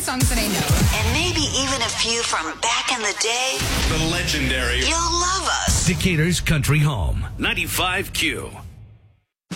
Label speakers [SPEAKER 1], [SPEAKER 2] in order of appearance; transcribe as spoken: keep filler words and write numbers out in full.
[SPEAKER 1] songs that I know.
[SPEAKER 2] And maybe even a few from back in the day.
[SPEAKER 3] The legendary.
[SPEAKER 2] You'll love us.
[SPEAKER 4] Decatur's Country Home, ninety-five Q.